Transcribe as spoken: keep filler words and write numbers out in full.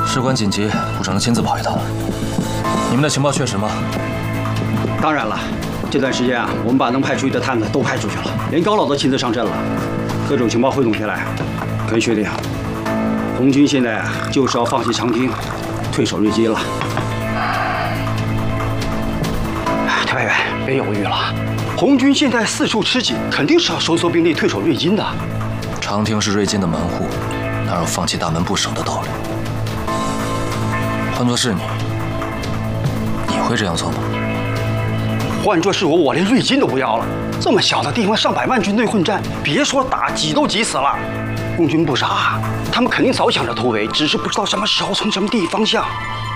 事关紧急，我只能亲自跑一趟。你们的情报确实吗？ 当然了，这段时间啊，我们把能派出去的探子都派出去了，连高老都亲自上阵了，各种情报汇总起来，可以确定，红军现在就是要放弃长汀，退守瑞金了。太白远，别犹豫了，红军现在四处吃紧，肯定是要收缩兵力退守瑞金的。 长汀是瑞金的门户，哪有放弃大门不守的道理？换作是你，你会这样做吗？ 换作是我，我连瑞金都不要了。这么小的地方，上百万军队混战，别说打，挤都挤死了。共军不傻，他们肯定早想着突围，只是不知道什么时候从什么地方向。